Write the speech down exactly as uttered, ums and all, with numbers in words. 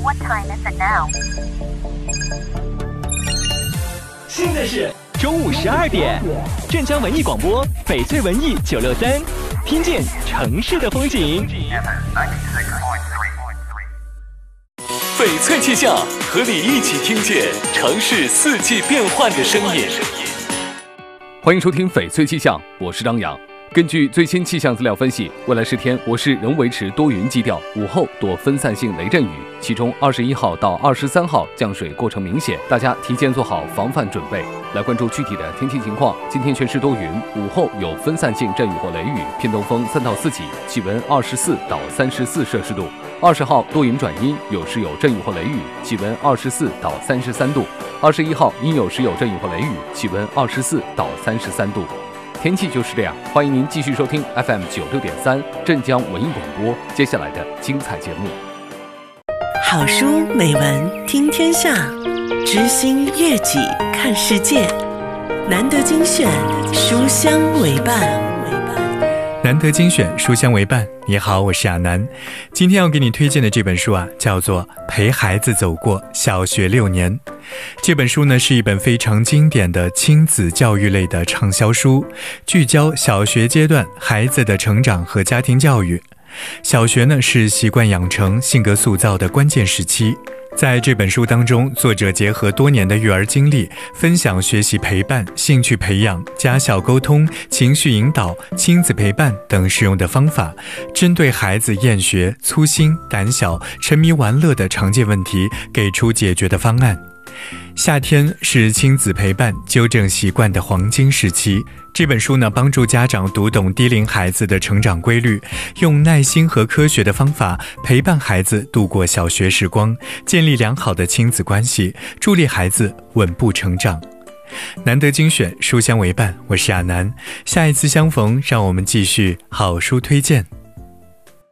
What time is it now? 现在是中午十二点，镇江文艺广播，翡翠文艺九六三，听见城市的风景。 翡翠气象，和你一起听见城市四季变换的声音。欢迎收听翡翠气象，我是张扬。根据最新气象资料分析，未来十天我市仍维持多云基调，午后多分散性雷阵雨，其中二十一号到二十三号降水过程明显，大家提前做好防范准备。来关注具体的天气情况。今天全市多云，午后有分散性阵雨或雷雨，偏东风三到四级，气温二十四到三十四摄氏度。二十号多云转阴，有时有阵雨或雷雨，气温二十四到三十三度。二十一号阴有时有阵雨或雷雨，气温二十四到三十三度。天气就是这样，欢迎您继续收听 F M 九六点三镇江文艺广播接下来的精彩节目。 好书美文听天下，知心悦己看世界。难得精选，书香为伴。 难得精选，书香为伴。你好，我是亚楠。今天要给你推荐的这本书啊，叫做《陪孩子走过小学六年》。这本书呢，是一本非常经典的亲子教育类的畅销书，聚焦小学阶段孩子的成长和家庭教育。小学呢，是习惯养成、性格塑造的关键时期。在这本书当中，作者结合多年的育儿经历，分享学习陪伴、兴趣培养、家校沟通、情绪引导、亲子陪伴等实用的方法，针对孩子厌学、粗心、胆小、沉迷玩乐的常见问题，给出解决的方案。夏天是亲子陪伴、纠正习惯的黄金时期。这本书呢，帮助家长读懂低龄孩子的成长规律，用耐心和科学的方法陪伴孩子度过小学时光，建立良好的亲子关系，助力孩子稳步成长。难得精选，书香为伴，我是亚楠。下一次相逢，让我们继续好书推荐。